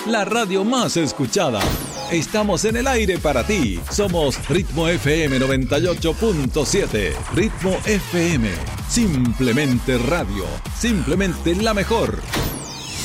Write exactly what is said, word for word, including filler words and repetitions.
la radio más escuchada. Estamos en el aire para ti. Somos Ritmo F M noventa y ocho punto siete. Ritmo F M. Simplemente radio. Simplemente la mejor.